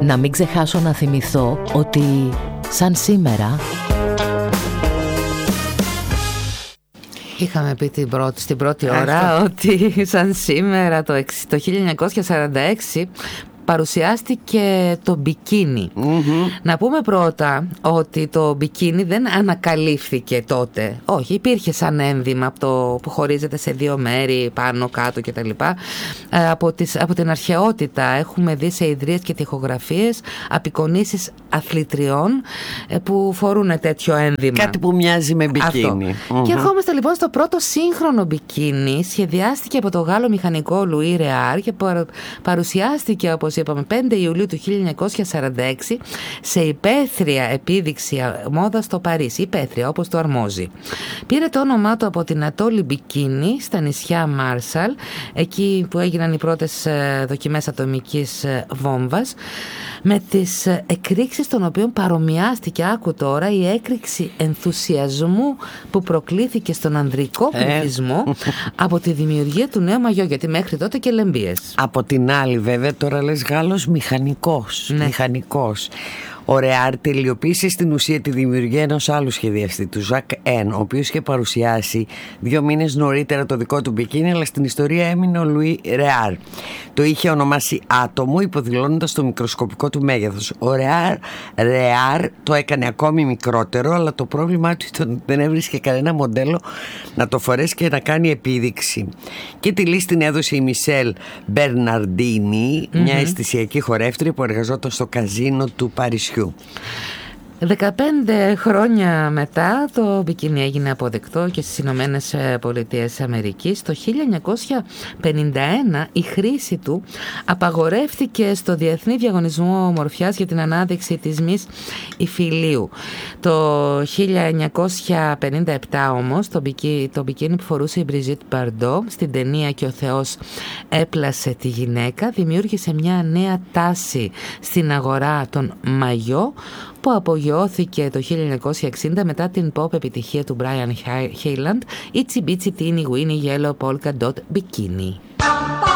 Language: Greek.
Να μην ξεχάσω να θυμηθώ ότι σαν σήμερα είχαμε πει στην πρώτη ώρα ότι σαν σήμερα το 1946 παρουσιάστηκε το μπικίνι. Να πούμε πρώτα ότι το μπικίνι δεν ανακαλύφθηκε τότε. Όχι, υπήρχε σαν ένδυμα που χωρίζεται σε δύο μέρη, πάνω, κάτω κτλ. Από την αρχαιότητα έχουμε δει σε ιδρύες και τοιχογραφίες απεικονίσεις αθλητριών που φορούν τέτοιο ένδυμα. Κάτι που μοιάζει με μπικίνι. Και ερχόμαστε λοιπόν στο πρώτο σύγχρονο μπικίνι. Σχεδιάστηκε από το Γάλλο μηχανικό Λουί Ρεάρ και παρουσιάστηκε, όπως είπαμε, 5 Ιουλίου του 1946 σε υπαίθρια επίδειξη μόδας στο Παρίσι. Υπαίθρια, όπως το αρμόζει. Πήρε το όνομά του από την ατόλη Μπικίνι στα νησιά Μάρσαλ, εκεί που έγιναν οι πρώτες δοκιμές ατομικής βόμβας, με τις εκρήξεις των οποίων παρομοιάστηκε, άκου τώρα, η έκρηξη ενθουσιασμού που προκλήθηκε στον ανδρικό πληθυσμό από τη δημιουργία του νέου μαγιό, γιατί μέχρι τότε και λεμπίες. Από την άλλη βέβαια, τώρα λες Γάλλος μηχανικός. Ναι. Μηχανικός. Ο Ρεάρ τελειοποίησε στην ουσία τη δημιουργία ενός άλλου σχεδιαστή, του Ζακ Εν, ο οποίος είχε παρουσιάσει 2 μήνες νωρίτερα το δικό του μπικίνι, αλλά στην ιστορία έμεινε ο Λουί Ρεάρ. Το είχε ονομάσει άτομο, υποδηλώνοντας το μικροσκοπικό του μέγεθος. Ο Ρεάρ το έκανε ακόμη μικρότερο, αλλά το πρόβλημά του ήταν ότι δεν έβρισκε κανένα μοντέλο να το φορέσει και να κάνει επίδειξη. Και τη λύση την έδωσε η Μισελ Μπερναρντίνη, μια αισθησιακή χορεύτρια που εργαζόταν στο καζίνο του Παρισιού. 15 χρόνια μετά το μπικίνι έγινε αποδεκτό και στις Ηνωμένες Πολιτείες Αμερικής. Το 1951 η χρήση του απαγορεύτηκε στο Διεθνή Διαγωνισμό Ομορφιάς για την ανάδειξη της Μις Ιφιλίου. Το 1957 όμως το μπικίνι που φορούσε η Μπριζίτ Μπαρντό στην ταινία «Και ο Θεός έπλασε τη γυναίκα» δημιούργησε μια νέα τάση στην αγορά των μαγιό, που απογειώθηκε το 1960 μετά την pop επιτυχία του Brian Hyland, Itsy Bitsy Teeny Weeny Yellow Polka Dot Bikini.